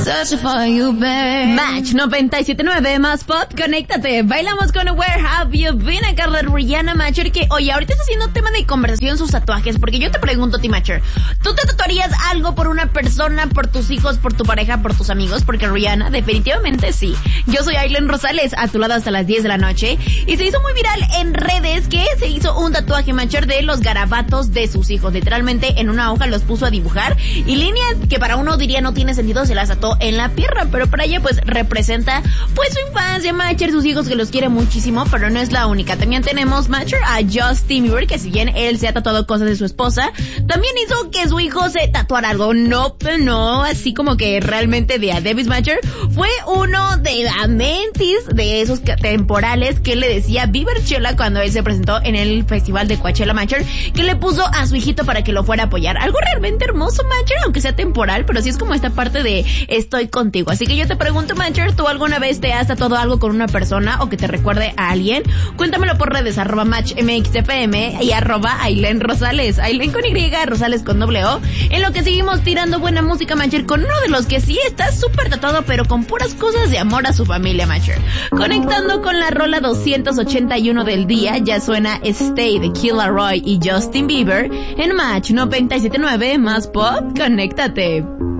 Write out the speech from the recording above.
Match 97.9 más pop, conéctate. Bailamos con Where Have You Been a carla de Rihanna Matcher, que oye, ahorita está haciendo tema de conversación sus tatuajes, porque yo te pregunto, T Matcher, ¿tú te tatuarías algo por una persona, por tus hijos, por tu pareja, por tus amigos? Porque Rihanna definitivamente sí. Yo soy Aileen Rosales, a tu lado hasta las 10 de la noche, y se hizo muy viral en redes que se hizo un tatuaje Matcher de los garabatos de sus hijos. Literalmente en una hoja los puso a dibujar, y líneas que para uno diría no tiene sentido se las ató en la pierna, pero para ella pues representa pues su infancia, Matcher, sus hijos, que los quiere muchísimo, pero no es la única. También tenemos, Matcher, a Justin Bieber, que si bien él se ha tatuado cosas de su esposa, también hizo que su hijo se tatuara algo. No, así como que realmente de a Davis, Matcher, fue uno de la mentis de esos temporales que le decía Bieber Chela cuando él se presentó en el festival de Coachella, Matcher, que le puso a su hijito para que lo fuera a apoyar. Algo realmente hermoso, Matcher, aunque sea temporal, pero sí es como esta parte de estoy contigo. Así que yo te pregunto, Matcher, ¿tú alguna vez te has tatuado algo con una persona o que te recuerde a alguien? Cuéntamelo por redes, @MatchMXFM y @Aileen Rosales. Aileen con Y, Rosales con O. En lo que seguimos tirando buena música, Matcher, con uno de los que sí está súper tatuado, pero con puras cosas de amor a su familia, Matcher. Conectando con la rola 281 del día, ya suena Stay de Killa Roy y Justin Bieber en Match 97.9 más pop, conéctate.